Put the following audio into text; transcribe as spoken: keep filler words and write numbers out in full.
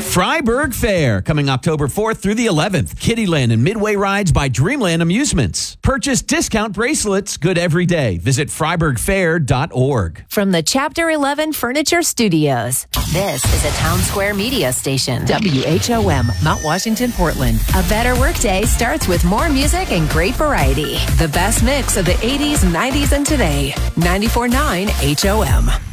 Freiburg Fair, coming October fourth through the eleventh. Kittyland and Midway rides by Dreamland Amusements. Purchase discount bracelets, good every day. Visit freiburg fair dot org. From the Chapter eleven Furniture Studios, this is a Town Square media station. W H O M, Mount Washington, Portland. A better workday starts with more music and great variety. The best mix of the eighties, nineties, and today. ninety-four point nine H O M.